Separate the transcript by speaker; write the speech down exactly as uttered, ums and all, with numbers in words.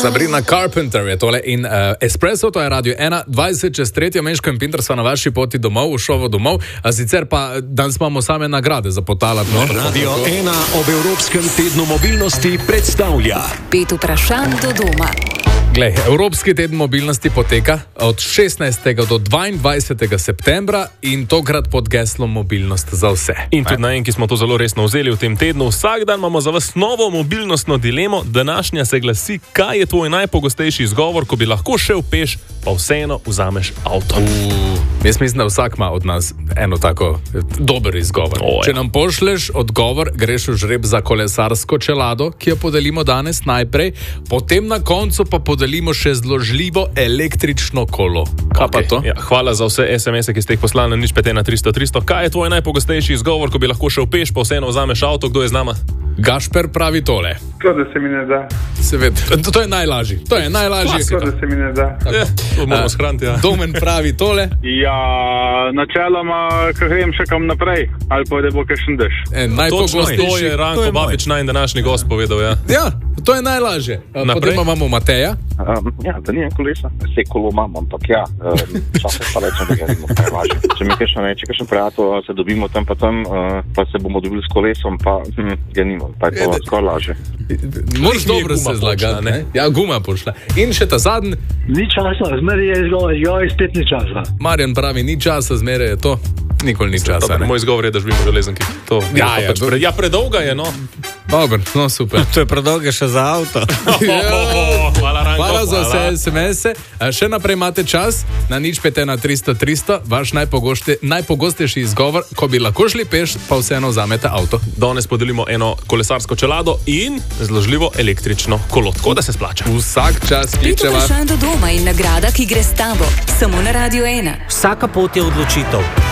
Speaker 1: Sabrina Carpenter je tole in uh, Espresso, to je Radio ena, dvajset čez tretjo, Meško in Pinter sva na vaši poti domov, v šovo domov, a sicer pa danes imamo same nagrade za potalat. No?
Speaker 2: Radio ena ob Evropskem tednu mobilnosti predstavlja
Speaker 3: Pet vprašanj do doma.
Speaker 1: Glej, Evropski teden mobilnosti poteka od šestnajstega do dvaindvajsetega septembra in tokrat pod geslom mobilnost za vse.
Speaker 4: In tudi na en, ki smo to zelo resno vzeli v tem tednu, vsak dan imamo za vas novo mobilnostno dilemo. Današnja se glasi, kaj je tvoj najpogostejši izgovor, ko bi lahko šel peš, pa vseeno vzameš avto.
Speaker 1: Uh, jaz mislim, da vsak ima od nas eno tako dober izgovor.
Speaker 4: O,
Speaker 1: Če nam pošleš odgovor, greš v žreb za kolesarsko čelado, ki jo podelimo danes najprej, potem na koncu pa podelimo še zložljivo električno kolo. Kaj okay. pa to?
Speaker 4: Ja, hvala za vse es em ese, ki ste jih poslali na nič pet ena tristo tristo. Kaj je tvoj najpogostejši izgovor, ko bi lahko šel peš, pa vseeno vzameš avto? Kdo je z nama?
Speaker 1: Gašper pravi tole.
Speaker 5: To, da se mi ne da.
Speaker 1: Seveda, to, to je najlažji. To je najlažji.
Speaker 5: To, da se mi ne da.
Speaker 4: Ja, to moramo shraniti, ja.
Speaker 1: Domen pravi tole.
Speaker 5: Ja, načeloma, ko grem še kam naprej, ali pa da bo kakšen dež.
Speaker 1: E,
Speaker 4: Točno, to je Ranko Babič, naj današnji gost povedal, ja.
Speaker 1: Ja, to je najlažje. Potem imamo Mateja.
Speaker 6: Um, ja, da nijem kolesa, vse kolo imam, ampak ja, um, časem pa rečem, da ga nimamo najlažje. Če mi kakšno reče, kakšen prijatelj, se dobimo tam pa tam, uh, pa se bomo dobili s kolesom, pa hm, ga nimam, pa je to skoraj lažje.
Speaker 1: Moraš dobro se zlagati, ne? Ja, guma pošla. In še ta zadnji.
Speaker 7: Ni časa, zmeraj je izgovor, joj, spet ni časa.
Speaker 1: Marjan pravi, ni časa, zmeraj je to. Nikoli ni časa,
Speaker 4: Dobar,
Speaker 1: ne?
Speaker 4: Moj izgovor je, da živimo železniki. To,
Speaker 1: Ja, ja,
Speaker 4: pač pre, ja, predolga je, no.
Speaker 1: Dobro, no super.
Speaker 8: To je predolgo še za avto.
Speaker 4: Hvala, Ranko.
Speaker 1: Hvala za vse es em ese. Še naprej imate čas na nič pet ena tristo tristo, vaš najpogošte, najpogostejši izgovor, ko bi lahko šli peš, pa vseeno vzamete avto.
Speaker 4: Danes podelimo eno kolesarsko čelado in zložljivo električno kolo, tako da se splača.
Speaker 1: Vsak čas
Speaker 3: Pet
Speaker 1: kličeva.
Speaker 3: vprašanj do doma in nagrada, ki gre s tabo. Samo na Radio ena.
Speaker 8: Vsaka pot je odločitev.